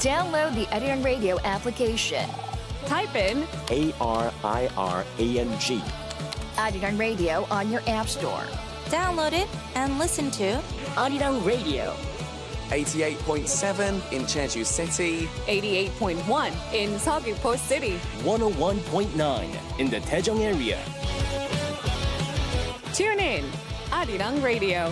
Download the Arirang Radio application. Type in ARIRANG. Arirang Radio on your app store. Download it and listen to Arirang Radio. 88.7 in Jeju City. 88.1 in Seogwipo City. 101.9 in the Daejeong area. Tune in, Arirang Radio.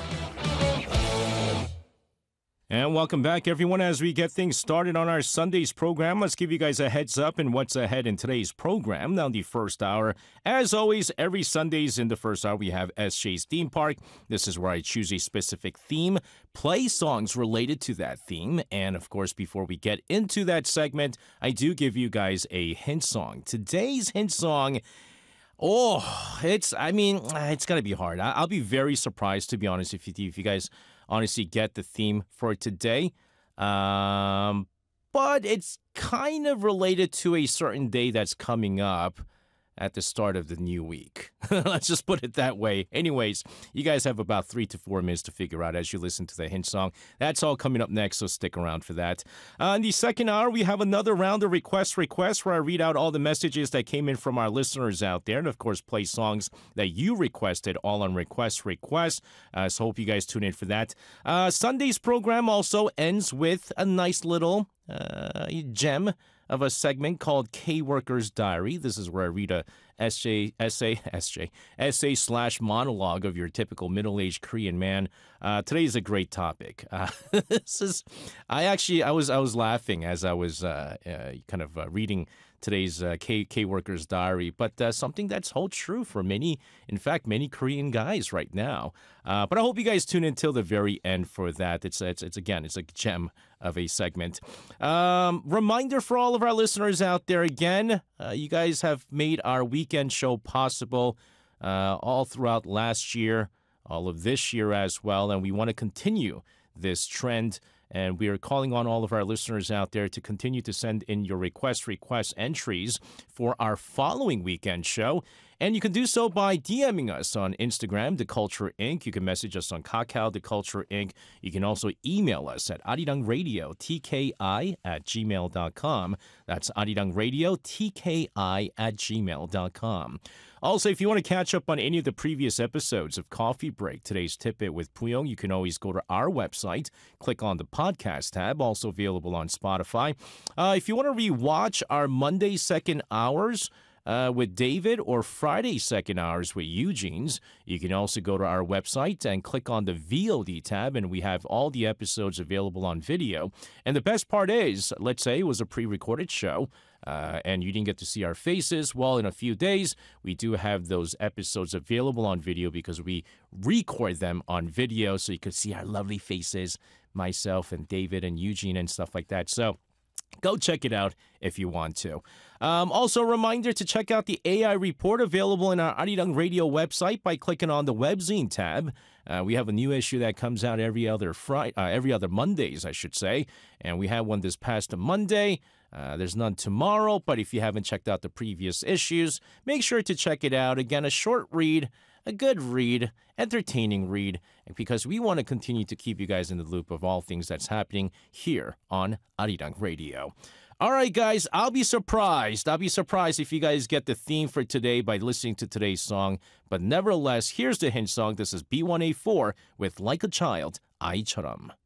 And welcome back, everyone. As we get things started on our Sunday's program, let's give you guys a heads up in what's ahead in today's program. Now, the first hour, as always, every Sundays in the first hour, we have SJ's Theme Park. This is where I choose a specific theme, play songs related to that theme. And, of course, before we get into that segment, I do give you guys a hint song. Today's hint song... it's going to be hard. I'll be very surprised, to be honest, if you guys honestly get the theme for today. But it's kind of related to a certain day that's coming up at the start of the new week. Let's just put it that way. Anyways, you guys have about 3 to 4 minutes to figure out as you listen to the hint song. That's all coming up next, so stick around for that. In the second hour, we have another round of requests where I read out all the messages that came in from our listeners out there, and of course, play songs that you requested, all on request. So hope you guys tune in for that. Sunday's program also ends with a nice little gem of a segment called K-Worker's Diary. This is where I read a essay/monologue of your typical middle-aged Korean man. Today is a great topic. I was laughing as I was reading today's K-Worker's Diary, but something that's holds true for many Korean guys right now. But I hope you guys tune in till the very end for that. It's a gem of a segment. Reminder for all of our listeners out there again, you guys have made our weekend show possible all throughout last year, all of this year as well, and we want to continue this trend. And we are calling on all of our listeners out there to continue to send in your request entries for our following weekend show. And you can do so by DMing us on Instagram, The Culture Inc. You can message us on Kakao, The Culture Inc. You can also email us at arirangradiotki@gmail.com. That's arirangradiotki@gmail.com. Also, if you want to catch up on any of the previous episodes of Coffee Break, today's Tip-It with Puyong, you can always go to our website, click on the podcast tab, also available on Spotify. If you want to rewatch our Monday second hours with David or Friday second hours with Eugene's, you can also go to our website and click on the VOD tab, and we have all the episodes available on video. And the best part is, let's say it was a pre-recorded show, and you didn't get to see our faces. Well, in a few days, we do have those episodes available on video because we record them on video so you could see our lovely faces, myself and David and Eugene and stuff like that. So go check it out if you want to. Also, a reminder to check out the AI report available in our Arirang Radio website by clicking on the webzine tab. We have a new issue that comes out every other Mondays, I should say. And we had one this past Monday. There's none tomorrow, but if you haven't checked out the previous issues, make sure to check it out. Again, a short read, a good read, entertaining read, because we want to continue to keep you guys in the loop of all things that's happening here on Arirang Radio. All right, guys, I'll be surprised if you guys get the theme for today by listening to today's song. But nevertheless, here's the hint song. This is B1A4 with Like a Child, 아이처럼.